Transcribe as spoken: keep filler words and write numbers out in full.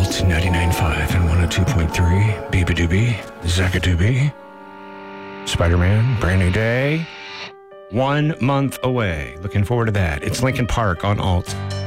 Alt ninety-nine point five and one oh two point three. Beabadoobie, Zagadoobie. Spider-Man, brand new day. One month away. Looking forward to that. It's Linkin Park on Alt.